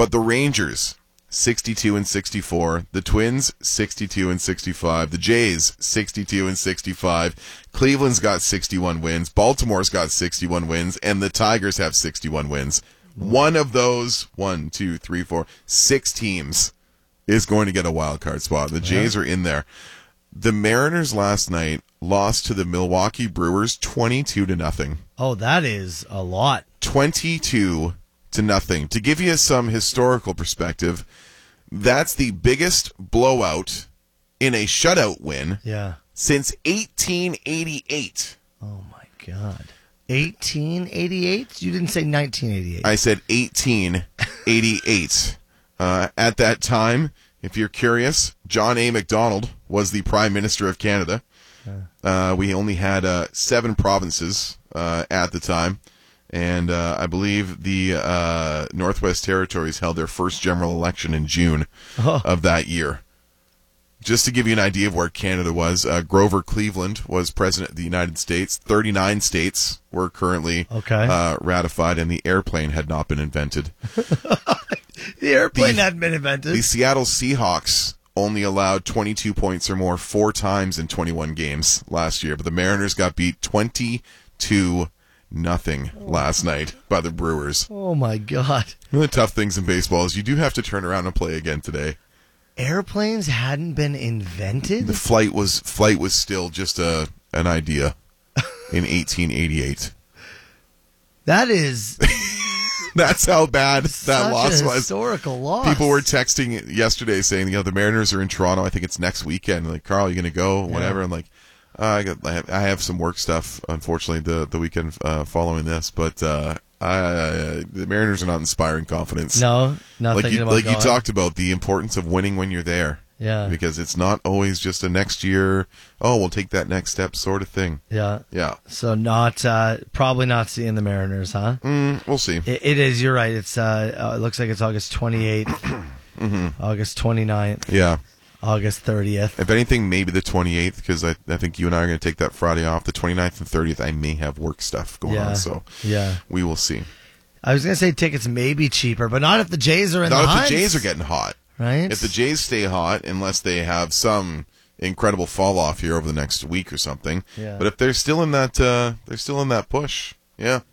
But the Rangers, 62-64. The Twins, 62-65. The Jays, 62-65. Cleveland's got 61 wins. Baltimore's got 61 wins. And the Tigers have 61 wins. One of those, 6 teams is going to get a wild card spot. The Jays are in there. The Mariners last night lost to the Milwaukee Brewers 22-0. Oh, that is a lot. 22-0. To give you some historical perspective, that's the biggest blowout in a shutout win since 1888. Oh, my God. 1888? You didn't say 1988. I said 1888. At that time, if you're curious, John A. Macdonald was the Prime Minister of Canada. We only had 7 provinces at the time. And I believe the Northwest Territories held their first general election in June of that year. Just to give you an idea of where Canada was, Grover Cleveland was president of the United States. 39 states were currently ratified, and the airplane had not been invented. The airplane hadn't been invented. The Seattle Seahawks only allowed 22 points or more 4 times in 21 games last year, but the Mariners got beat 22-0 last night by the Brewers. Oh, my God. One of the tough things in baseball is you do have to turn around and play again today. Airplanes hadn't been invented? The flight was still just an idea in 1888. That is... That's how bad that loss was. Historical loss. People were texting yesterday saying, the Mariners are in Toronto. I think it's next weekend. Like, Carl, you going to go? Whatever. I'm like, I have some work stuff, unfortunately, the weekend following this. But the Mariners are not inspiring confidence. No, not thinking about like going. you talked about the importance of winning when you're there. Yeah. Because it's not always just a next year, we'll take that next step sort of thing. Yeah. Yeah. So probably not seeing the Mariners, huh? We'll see. It is, you're right. It's it looks like it's August 28th, August 29th. Yeah. August 30th. If anything, maybe the 28th, because I think you and I are going to take that Friday off. The 29th and 30th, I may have work stuff going on, so we will see. I was going to say tickets may be cheaper, but not if the Jays are in the hunt. Not if the Jays are getting hot. Right? If the Jays stay hot, unless they have some incredible fall off here over the next week or something. Yeah. But if they're still in that push, yeah.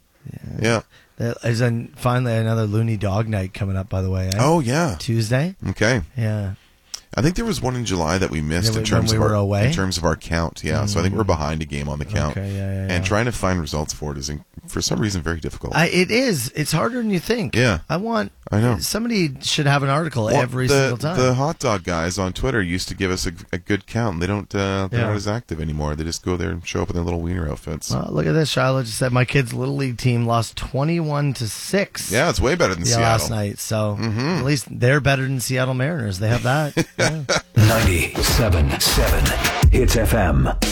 There's finally another Looney Dog night coming up, by the way. Oh yeah, Tuesday. Okay. Yeah. I think there was one in July that we missed in terms of our count. Yeah, so I think we're behind a game on the count. Okay, yeah. And trying to find results for it is, for some reason, very difficult. It is. It's harder than you think. Yeah. I know. Somebody should have an article every single time. The hot dog guys on Twitter used to give us a good count. And they're not as active anymore. They just go there and show up in their little wiener outfits. Look at this. Shiloh just said my kids' little league team lost 21-6. Yeah, it's way better than Seattle last night. So at least they're better than Seattle Mariners. They have that. 97.7 Hits FM.